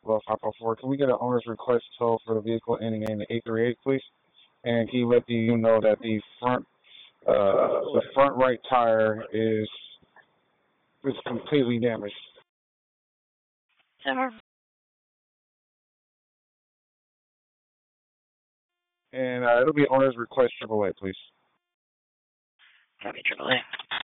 Los 504. Can we get an owner's request tow for the vehicle ending in 838, please? And can you let the unit know that the front right tire is completely damaged? Sir. And it'll be owner's request AAA, please. Copy, AAA.